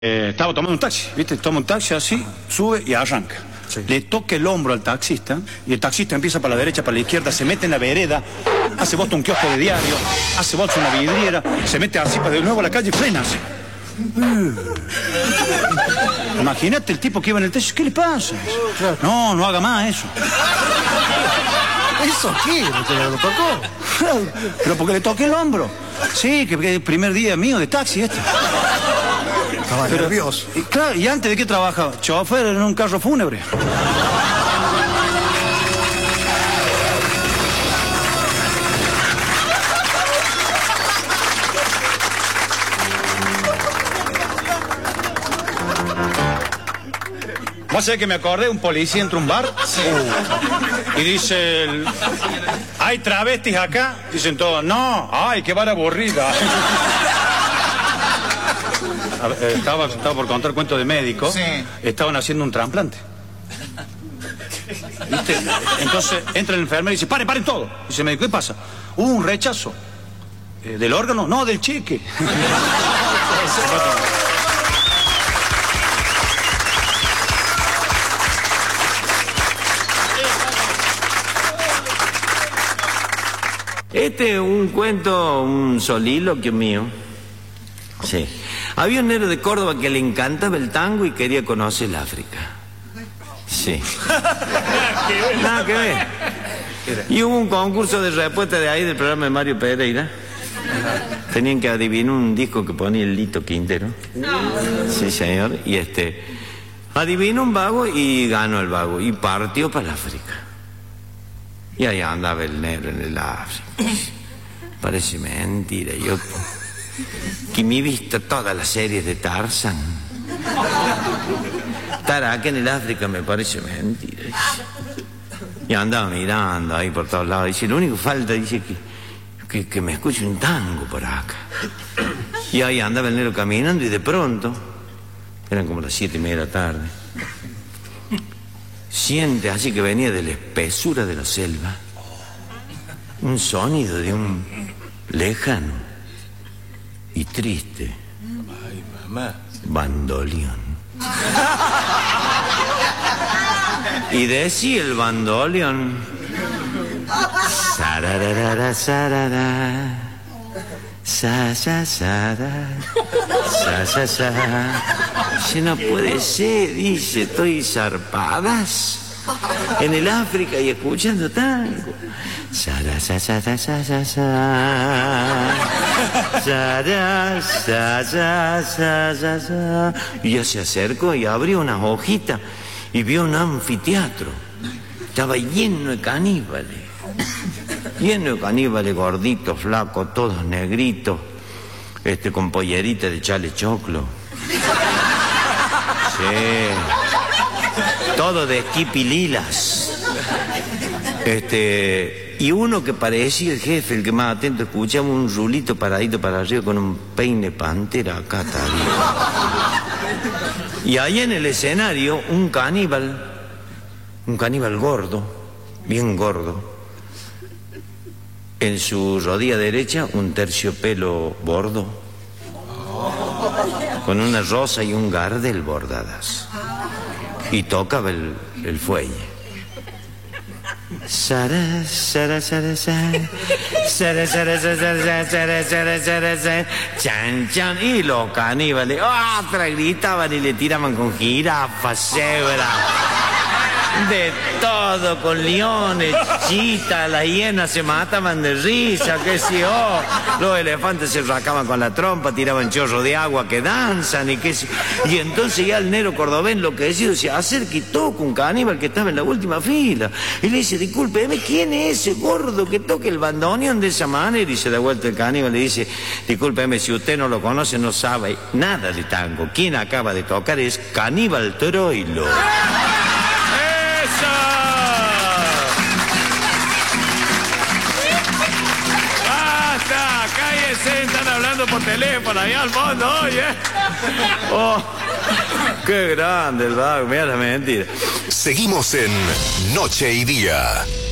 Estaba tomando un taxi, ¿viste? Toma un taxi así, sube y arranca. Sí. Le toca el hombro al taxista y el taxista empieza para la derecha, para la izquierda, se mete en la vereda, hace bosta un kiosco de diario, hace bolsa una vidriera, se mete así para de nuevo a la calle y frena así. Imagínate el tipo que iba en el taxi, ¿qué le pasa? Claro. No, no haga más eso. ¿Eso qué? ¿Porque lo tocó? Pero porque le toqué el hombro. Sí, que es el primer día mío de taxi este. Estaba nervioso. Claro, ¿y antes de qué trabaja? Chofer en un carro fúnebre. ¿Vos sabés que me acordé? Un policía entra a un bar y dice... ¿Hay travestis acá? Dicen todos, no. ¡Ay, qué bar aburrida! Estaba por contar cuento de médico. Sí. Estaban haciendo un trasplante. ¿Viste? Entonces entra el enfermero y dice, paren todo. Dice el médico, ¿qué pasa? Hubo un rechazo. ¿Del órgano? No, del cheque. Este es un cuento, un soliloquio mío. Sí. Había un negro de Córdoba que le encantaba el tango y quería conocer el África. Sí. Nada que ver. Y hubo un concurso de respuesta de ahí del programa de Mario Pereira. Tenían que adivinar un disco que ponía el Lito Quintero. Sí, señor. Y adivinó un vago y ganó el vago. Y partió para el África. Y ahí andaba el negro en el África. Parece mentira. Yo que me he visto todas las series de Tarzan. Estar acá en el África me parece mentira. Y andaba mirando ahí por todos lados. Dice, lo único que falta, dice, que me escuche un tango por acá. Y ahí andaba el negro caminando y de pronto, eran como las 7:30 de la tarde, siente así que venía de la espesura de la selva un sonido de un lejano y triste bandoleón. Y decía el bandoleón, sararara, sarara, sa, sa, sara, sa, sa, sa. Dice, no puede ser, dice, estoy zarpadas en el África y escuchando tango. Sara, sa, sa, sa, sa, sa, sa. Sara, sa, sa, sa, sa, sa. Y ya se acercó y abrió unas hojitas y vio un anfiteatro. Estaba lleno de caníbales. Lleno de caníbales gorditos, flacos, todos negritos, con pollerita de chale choclo. Sí. Todo de esquipililas. Y uno que parecía el jefe, el que más atento, escuchaba un rulito paradito para arriba con un peine pantera acá también. Y ahí en el escenario un caníbal gordo, bien gordo. En su rodilla derecha un terciopelo bordo, con una rosa y un gardel bordadas. Y tocaba el fuelle. Sara, sara, sara, sara, sara, sara, sara, sara, sara, sara, sara, sara, chan, chan. Y los caníbales, gritaban y le tiraban con jirafas, cebras, de todo, con leones, chitas, las hienas se mataban de risa, qué sé yo. Los elefantes se rascaban con la trompa, tiraban chorros de agua que danzan y qué sé yo. Y entonces ya el negro cordobés enloquecido se acerca y toca un caníbal que estaba en la última fila. Y le dice, discúlpeme, ¿quién es ese gordo que toca el bandoneón de esa manera? Y se da vuelta el caníbal y le dice, discúlpeme, si usted no lo conoce, no sabe nada de tango. Quien acaba de tocar es Caníbal Troilo. Están hablando por teléfono allá al fondo, oye. Oh, qué grande el vago, mira la mentira. Seguimos en Noche y Día.